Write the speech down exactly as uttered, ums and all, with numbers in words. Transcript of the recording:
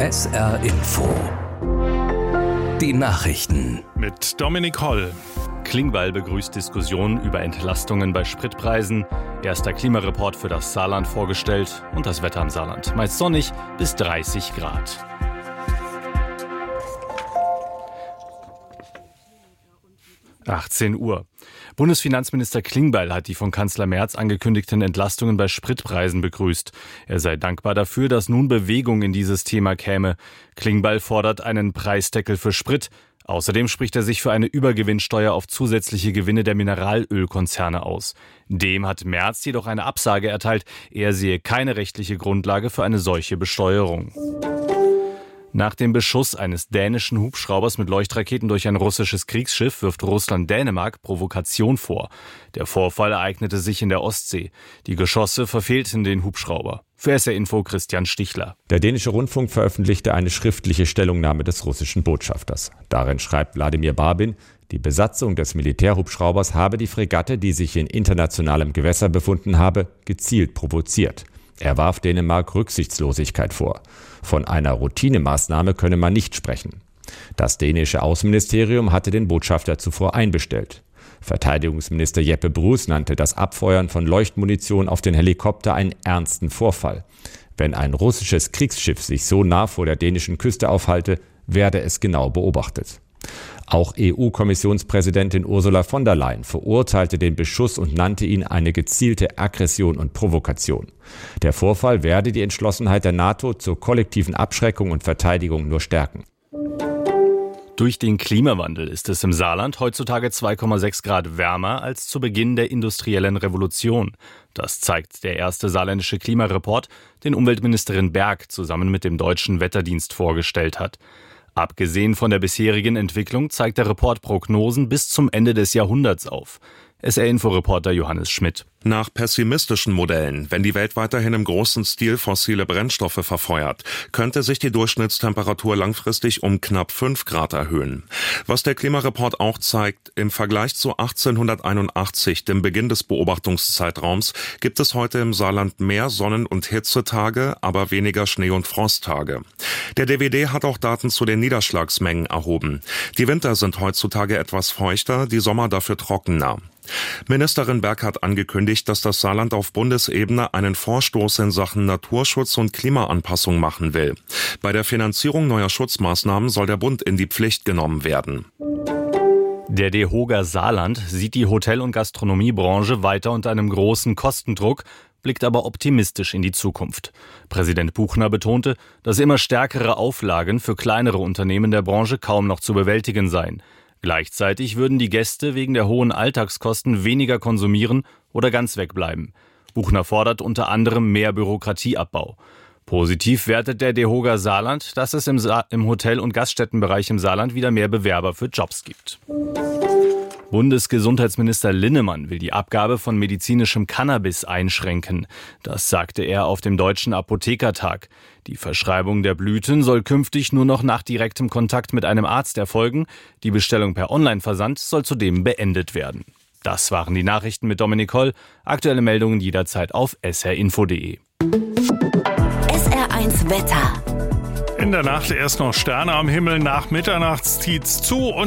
S R Info. Die Nachrichten. Mit Dominik Holl. Klingbeil begrüßt Diskussionen über Entlastungen bei Spritpreisen. Erster Klimareport für das Saarland vorgestellt und das Wetter im Saarland. Meist sonnig bis dreißig Grad. achtzehn Uhr. Bundesfinanzminister Klingbeil hat die von Kanzler Merz angekündigten Entlastungen bei Spritpreisen begrüßt. Er sei dankbar dafür, dass nun Bewegung in dieses Thema käme. Klingbeil fordert einen Preisdeckel für Sprit. Außerdem spricht er sich für eine Übergewinnsteuer auf zusätzliche Gewinne der Mineralölkonzerne aus. Dem hat Merz jedoch eine Absage erteilt. Er sehe keine rechtliche Grundlage für eine solche Besteuerung. Nach dem Beschuss eines dänischen Hubschraubers mit Leuchtraketen durch ein russisches Kriegsschiff wirft Russland Dänemark Provokation vor. Der Vorfall ereignete sich in der Ostsee. Die Geschosse verfehlten den Hubschrauber. Für S R Info Christian Stichler. Der dänische Rundfunk veröffentlichte eine schriftliche Stellungnahme des russischen Botschafters. Darin schreibt Wladimir Barbin, die Besatzung des Militärhubschraubers habe die Fregatte, die sich in internationalem Gewässer befunden habe, gezielt provoziert. Er warf Dänemark Rücksichtslosigkeit vor. Von einer Routinemaßnahme könne man nicht sprechen. Das dänische Außenministerium hatte den Botschafter zuvor einbestellt. Verteidigungsminister Jeppe Bruus nannte das Abfeuern von Leuchtmunition auf den Helikopter einen ernsten Vorfall. Wenn ein russisches Kriegsschiff sich so nah vor der dänischen Küste aufhalte, werde es genau beobachtet. Auch E U-Kommissionspräsidentin Ursula von der Leyen verurteilte den Beschuss und nannte ihn eine gezielte Aggression und Provokation. Der Vorfall werde die Entschlossenheit der NATO zur kollektiven Abschreckung und Verteidigung nur stärken. Durch den Klimawandel ist es im Saarland heutzutage zwei Komma sechs Grad wärmer als zu Beginn der industriellen Revolution. Das zeigt der erste saarländische Klimareport, den Umweltministerin Berg zusammen mit dem Deutschen Wetterdienst vorgestellt hat. Abgesehen von der bisherigen Entwicklung zeigt der Report Prognosen bis zum Ende des Jahrhunderts auf. S R-Info-Reporter Johannes Schmidt. Nach pessimistischen Modellen, wenn die Welt weiterhin im großen Stil fossile Brennstoffe verfeuert, könnte sich die Durchschnittstemperatur langfristig um knapp fünf Grad erhöhen. Was der Klimareport auch zeigt, im Vergleich zu achtzehnhunderteinundachtzig, dem Beginn des Beobachtungszeitraums, gibt es heute im Saarland mehr Sonnen- und Hitzetage, aber weniger Schnee- und Frosttage. Der D W D hat auch Daten zu den Niederschlagsmengen erhoben. Die Winter sind heutzutage etwas feuchter, die Sommer dafür trockener. Ministerin Berg hat angekündigt, dass das Saarland auf Bundesebene einen Vorstoß in Sachen Naturschutz und Klimaanpassung machen will. Bei der Finanzierung neuer Schutzmaßnahmen soll der Bund in die Pflicht genommen werden. Der DEHOGA Saarland sieht die Hotel- und Gastronomiebranche weiter unter einem großen Kostendruck, blickt aber optimistisch in die Zukunft. Präsident Buchner betonte, dass immer stärkere Auflagen für kleinere Unternehmen der Branche kaum noch zu bewältigen seien. Gleichzeitig würden die Gäste wegen der hohen Alltagskosten weniger konsumieren oder ganz wegbleiben. Buchner fordert unter anderem mehr Bürokratieabbau. Positiv wertet der DEHOGA Saarland, dass es im, Sa- im Hotel- und Gaststättenbereich im Saarland wieder mehr Bewerber für Jobs gibt. Bundesgesundheitsminister Linnemann will die Abgabe von medizinischem Cannabis einschränken. Das sagte er auf dem Deutschen Apothekertag. Die Verschreibung der Blüten soll künftig nur noch nach direktem Kontakt mit einem Arzt erfolgen. Die Bestellung per Online-Versand soll zudem beendet werden. Das waren die Nachrichten mit Dominik Holl. Aktuelle Meldungen jederzeit auf s r info punkt d e. S R eins Wetter. In der Nacht erst noch Sterne am Himmel, nach Mitternachts zieht's zu und